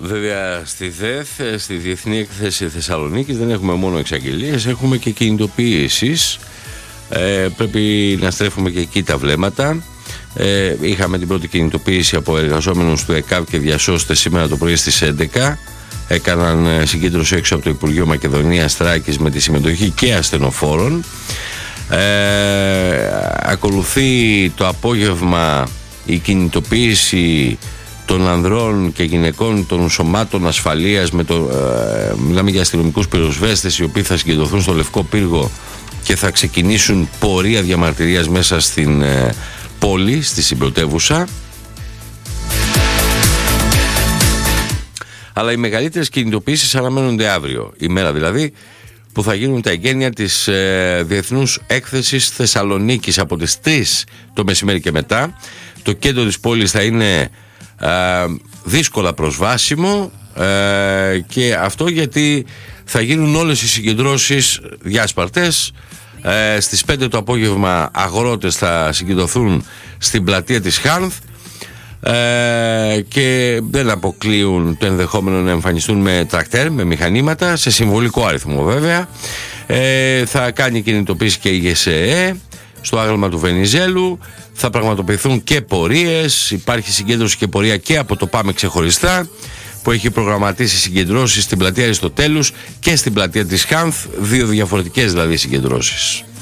Βέβαια στη ΔΕΘ, στη Διεθνή Έκθεση Θεσσαλονίκης, δεν έχουμε μόνο εξαγγελίες, έχουμε και κινητοποιήσεις. Πρέπει να στρέφουμε και εκεί τα βλέμματα. Είχαμε την πρώτη κινητοποίηση από εργαζόμενους του ΕΚΑΒ και διασώστες σήμερα το πρωί στις 11. Έκαναν συγκέντρωση έξω από το Υπουργείο Μακεδονίας Θράκης με τη συμμετοχή και ασθενοφόρων. Ακολουθεί το απόγευμα η κινητοποίηση των ανδρών και γυναικών των σωμάτων ασφαλείας μιλάμε για αστυνομικούς πυροσβέστες, οι οποίοι θα συγκεντρωθούν στο Λευκό Πύργο και θα ξεκινήσουν πορεία διαμαρτυρίας μέσα στην πόλη, στη συμπρωτεύουσα. Αλλά οι μεγαλύτερες κινητοποιήσεις αναμένονται αύριο, η μέρα δηλαδή που θα γίνουν τα εγγένεια της Διεθνούς Έκθεσης Θεσσαλονίκης από τις 3 το μεσημέρι και μετά. Το κέντρο της πόλης θα είναι δύσκολα προσβάσιμο, και αυτό γιατί θα γίνουν όλες οι συγκεντρώσεις διάσπαρτες. Στις 5 το απόγευμα αγρότες θα συγκεντρωθούν στην πλατεία της Χάνθ, και δεν αποκλείουν το ενδεχόμενο να εμφανιστούν με τρακτέρ, με μηχανήματα, σε συμβολικό αριθμό βέβαια. Θα κάνει κινητοποίηση και η ΓΕΣΕΕ στο άγαλμα του Βενιζέλου. Θα πραγματοποιηθούν και πορείες. Υπάρχει συγκέντρωση και πορεία και από το Πάμε Ξεχωριστά, που έχει προγραμματίσει συγκεντρώσεις στην πλατεία Αριστοτέλους και στην πλατεία της Χάνθ, 2 διαφορετικές δηλαδή συγκεντρώσεις.